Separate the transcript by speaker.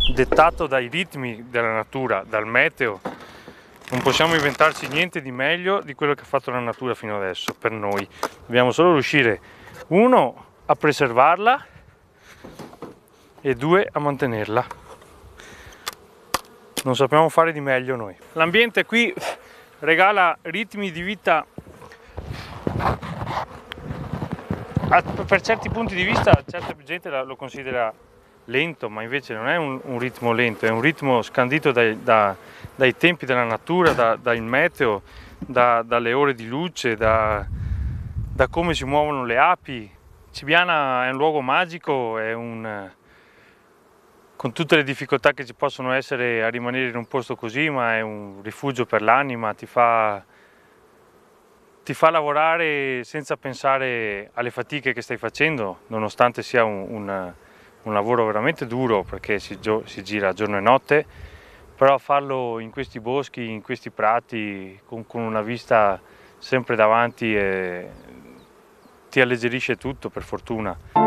Speaker 1: dettato dai ritmi della natura, dal meteo. Non possiamo inventarci niente di meglio di quello che ha fatto la natura fino adesso per noi. Dobbiamo solo riuscire, uno, a preservarla e due, a mantenerla. Non sappiamo fare di meglio noi. L'ambiente qui regala ritmi di vita, per certi punti di vista certa gente lo considera lento, ma invece non è un ritmo lento, è un ritmo scandito dai tempi della natura, dal meteo, dalle ore di luce, da come si muovono le api. Cibiana è un luogo magico, con tutte le difficoltà che ci possono essere a rimanere in un posto così, ma è un rifugio per l'anima, ti fa lavorare senza pensare alle fatiche che stai facendo, nonostante sia un lavoro veramente duro, perché si gira giorno e notte, però farlo in questi boschi, in questi prati, con una vista sempre davanti, ti alleggerisce tutto, per fortuna.